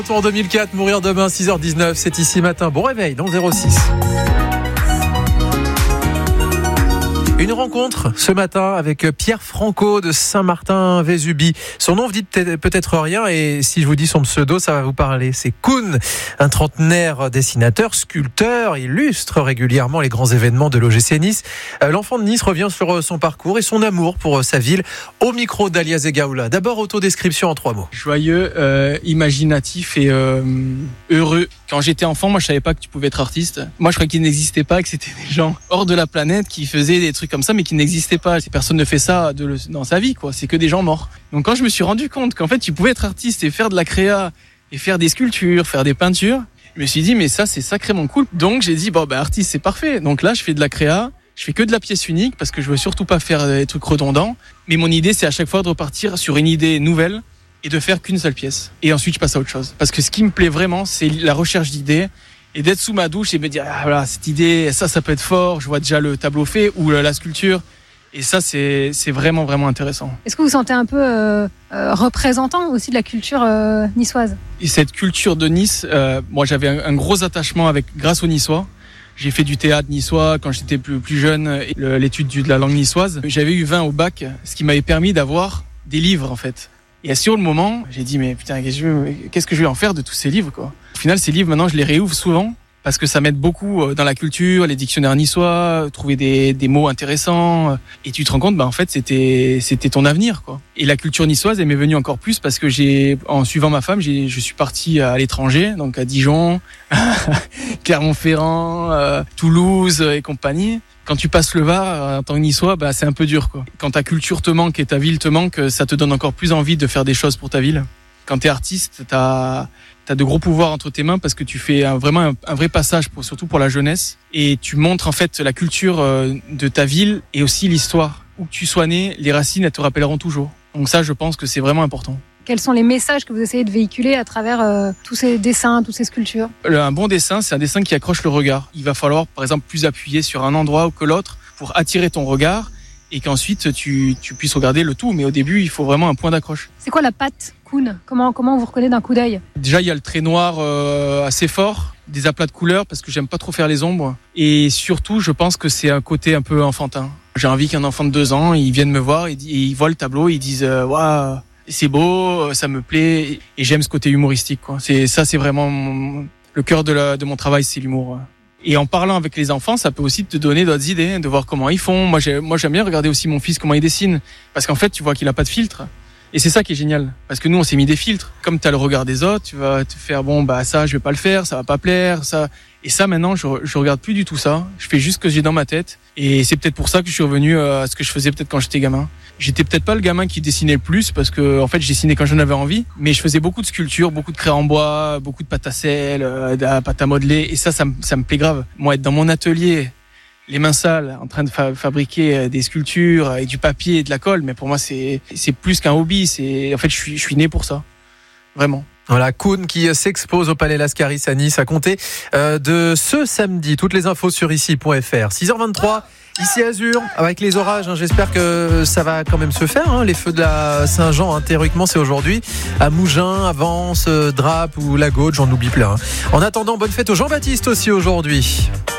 En 2004, mourir demain, 6h19, c'est ici matin. Bon réveil dans 06. Une rencontre ce matin avec Pierre Franco de Saint-Martin-Vésubie. Son nom vous dit peut-être rien et si je vous dis son pseudo, ça va vous parler. C'est Koun, un trentenaire dessinateur, sculpteur, illustre régulièrement les grands événements de l'OGC Nice. L'enfant de Nice revient sur son parcours et son amour pour sa ville au micro d'Alia Zegaoula. D'abord, autodescription en 3 mots. Joyeux, imaginatif et heureux. Quand j'étais enfant, moi je savais pas que tu pouvais être artiste. Moi je croyais qu'il n'existait pas, que c'était des gens hors de la planète qui faisaient des trucs comme ça mais qui n'existaient pas. Personne ne fait ça dans sa vie, quoi. C'est que des gens morts. Donc quand je me suis rendu compte qu'en fait tu pouvais être artiste et faire de la créa et faire des sculptures, faire des peintures, je me suis dit mais ça c'est sacrément cool. Donc j'ai dit artiste c'est parfait. Donc là je fais de la créa, je fais que de la pièce unique parce que je veux surtout pas faire des trucs redondants. Mais mon idée c'est à chaque fois de repartir sur une idée nouvelle et de faire qu'une seule pièce. Et ensuite, je passe à autre chose. Parce que ce qui me plaît vraiment, c'est la recherche d'idées et d'être sous ma douche et me dire, ah voilà, cette idée, ça peut être fort, je vois déjà le tableau fait ou la sculpture. Et ça, c'est vraiment, vraiment intéressant. Est-ce que vous vous sentez un peu représentant aussi de la culture niçoise ? Et cette culture de Nice, moi, j'avais un gros attachement grâce aux Niçois. J'ai fait du théâtre niçois quand j'étais plus jeune, l'étude de la langue niçoise. J'avais eu 20 au bac, ce qui m'avait permis d'avoir des livres, en fait. Et sur le moment, j'ai dit mais putain, qu'est-ce que je vais en faire de tous ces livres, quoi. Au final, ces livres maintenant, je les réouvre souvent parce que ça m'aide beaucoup dans la culture, les dictionnaires niçois, trouver des mots intéressants. Et tu te rends compte, en fait, c'était ton avenir, quoi. Et la culture niçoise, elle m'est venue encore plus parce que en suivant ma femme, je suis parti à l'étranger, donc à Dijon, Clermont-Ferrand, Toulouse et compagnie. Quand tu passes le Var, en tant que niçois, c'est un peu dur, quoi. Quand ta culture te manque et ta ville te manque, ça te donne encore plus envie de faire des choses pour ta ville. Quand t'es artiste, t'as de gros pouvoirs entre tes mains parce que tu fais vraiment un vrai passage, surtout pour la jeunesse. Et tu montres en fait la culture de ta ville et aussi l'histoire. Où que tu sois né, les racines, elles te rappelleront toujours. Donc ça, je pense que c'est vraiment important. Quels sont les messages que vous essayez de véhiculer à travers tous ces dessins, toutes ces sculptures ? Un bon dessin, c'est un dessin qui accroche le regard. Il va falloir, par exemple, plus appuyer sur un endroit que l'autre pour attirer ton regard et qu'ensuite tu puisses regarder le tout. Mais au début, il faut vraiment un point d'accroche. C'est quoi la patte Koun ? Comment on vous reconnaît d'un coup d'œil ? Déjà, il y a le trait noir assez fort, des aplats de couleurs parce que j'aime pas trop faire les ombres. Et surtout, je pense que c'est un côté un peu enfantin. J'ai envie qu'un enfant de 2 ans, il vienne me voir et il voit le tableau, ils disent waouh. C'est beau, ça me plaît et j'aime ce côté humoristique, quoi. C'est vraiment le cœur de mon travail, c'est l'humour. Et en parlant avec les enfants, ça peut aussi te donner d'autres idées, de voir comment ils font. Moi j'aime bien regarder aussi mon fils comment il dessine parce qu'en fait tu vois qu'il a pas de filtre. Et c'est ça qui est génial parce que nous on s'est mis des filtres. Comme tu as le regard des autres, tu vas te faire ça je vais pas le faire, ça va pas plaire, ça. Et ça maintenant je regarde plus du tout ça. Je fais juste ce que j'ai dans ma tête et c'est peut-être pour ça que je suis revenu à ce que je faisais peut-être quand j'étais gamin. J'étais peut-être pas le gamin qui dessinait le plus parce que en fait je dessinais quand j'en avais envie, mais je faisais beaucoup de sculptures, beaucoup de craie en bois, beaucoup de pâte à sel, de la pâte à modeler et ça me plaît grave. Moi être dans mon atelier, les mains sales, en train de fabriquer des sculptures et du papier et de la colle, mais pour moi c'est plus qu'un hobby, en fait je suis né pour ça. Vraiment. Voilà, Koun qui s'expose au Palais Lascaris à Nice à compter de ce samedi. Toutes les infos sur ici.fr. 6h23, ici Azur, avec les orages. J'espère que ça va quand même se faire. Les feux de la Saint-Jean, théoriquement, c'est aujourd'hui. À Mougins, à Vence, Drape ou La Gaude, j'en oublie plein. En attendant, bonne fête au Jean-Baptiste aussi aujourd'hui.